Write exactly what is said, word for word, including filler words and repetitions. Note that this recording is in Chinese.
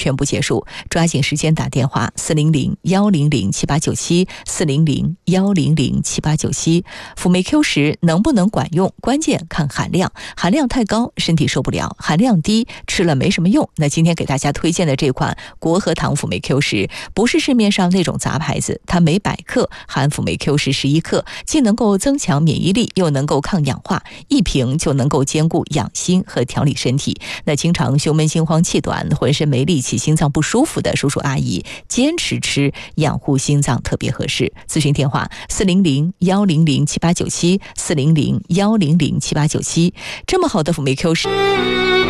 全部结束，抓紧时间打电话四零零一零零七八九七 四零零一零零七八九七。辅酶 Q 十能不能管用，关键看含量，含量太高身体受不了，含量低吃了没什么用。那今天给大家推荐的这款国和堂辅酶 Q 十，不是市面上那种杂牌子，它每百克含辅酶 Q 十十一克，既能够增强免疫力，又能够抗氧化，一瓶就能够兼顾养心和调理身体。那经常胸闷心慌气短，浑身没力气，心脏不舒服的叔叔阿姨，坚持吃养护心脏特别合适。咨询电话四零零一零零七八九七 四零零一零零七八九七。这么好的辅酶 Q 十